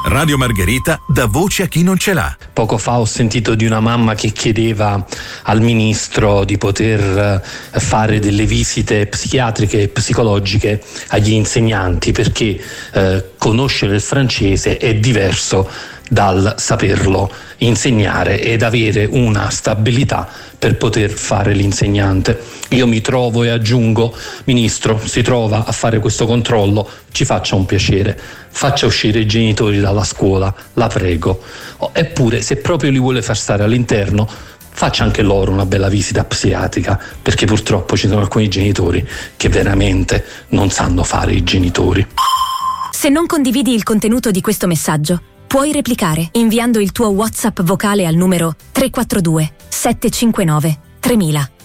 Radio Margherita dà voce a chi non ce l'ha. Poco fa ho sentito di una mamma che chiedeva al ministro di poter fare delle visite psichiatriche e psicologiche agli insegnanti, perché conoscere il francese è diverso dal saperlo insegnare ed avere una stabilità per poter fare l'insegnante. Io mi trovo e aggiungo, Ministro, si trova a fare questo controllo, ci faccia un piacere, faccia uscire i genitori dalla scuola, la prego. Eppure, se proprio li vuole far stare all'interno, faccia anche loro una bella visita psichiatrica, perché purtroppo ci sono alcuni genitori che veramente non sanno fare i genitori. Se non condividi il contenuto di questo messaggio, puoi replicare inviando il tuo WhatsApp vocale al numero 342 759 3000.